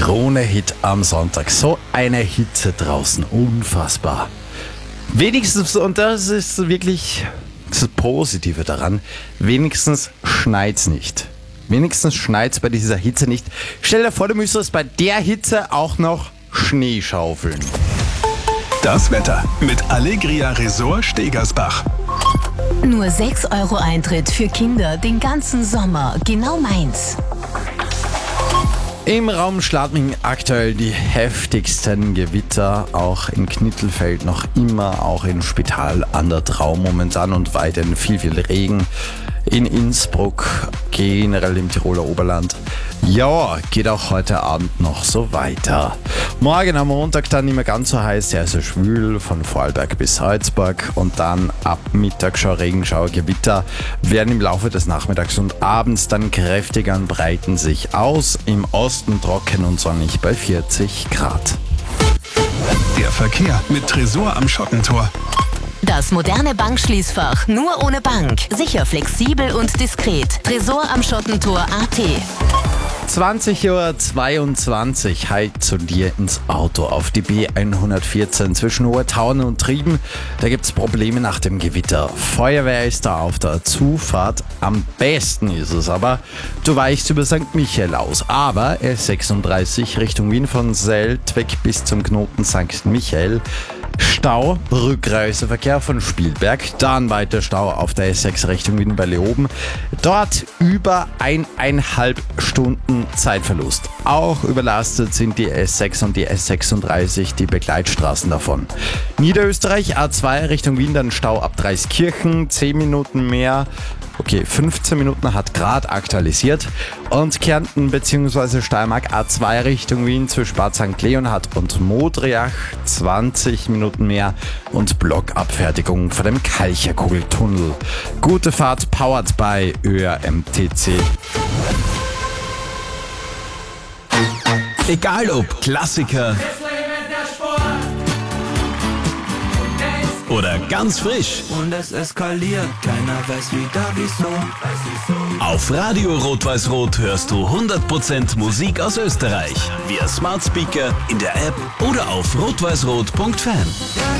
Krone-Hit am Sonntag. So eine Hitze draußen. Unfassbar. Wenigstens, und das ist wirklich das Positive daran, wenigstens schneit's nicht. Wenigstens schneit's bei dieser Hitze nicht. Stell dir vor, du müsstest bei der Hitze auch noch Schnee schaufeln. Das Wetter mit Allegria Resort Stegersbach. Nur 6 € Eintritt für Kinder den ganzen Sommer. Genau meins. Im Raum Schladming aktuell die heftigsten Gewitter, auch in Knittelfeld noch immer, auch im Spital an der Trau momentan und weiterhin viel Regen. In Innsbruck, generell im Tiroler Oberland. Ja, geht auch heute Abend noch so weiter. Morgen am Montag dann nicht mehr ganz so heiß, sehr, sehr schwül von Vorarlberg bis Salzburg und dann ab Mittag schon Regenschauer, Gewitter werden im Laufe des Nachmittags und abends dann kräftiger und breiten sich aus. Im Osten trocken und sonnig bei 40 Grad. Der Verkehr mit Tresor am Schottentor. Das moderne Bankschließfach nur ohne Bank. Sicher, flexibel und diskret. Tresor am Schottentor.at. 20:22 Uhr, halt zu dir ins Auto auf die B114 zwischen Hohertaun und Trieben. Da gibt's Probleme nach dem Gewitter. Feuerwehr ist da auf der Zufahrt. Am besten ist es aber, du weichst über St. Michael aus. Aber S36 Richtung Wien von Seltweg bis zum Knoten St. Michael. Stau, Rückreiseverkehr von Spielberg, dann weiter Stau auf der S6 Richtung Wien bei Leoben. Dort über 1,5 Stunden Zeitverlust. Auch überlastet sind die S6 und die S36, die Begleitstraßen davon. Niederösterreich A2 Richtung Wien, dann Stau ab Dreiskirchen, 10 Minuten mehr. Okay, 15 Minuten hat gerade aktualisiert. Und Kärnten bzw. Steiermark A2 Richtung Wien zwischen Bad St. Leonhard und Modriach 20 Minuten mehr und Blockabfertigung vor dem Kalcherkugeltunnel. Gute Fahrt powered by ÖRMTC. Egal ob Klassiker oder ganz frisch. Und es eskaliert, keiner weiß wieder wieso. Auf Radio Rot-Weiß-Rot hörst du 100% Musik aus Österreich. Via Smart Speaker, in der App oder auf rotweißrot.fan.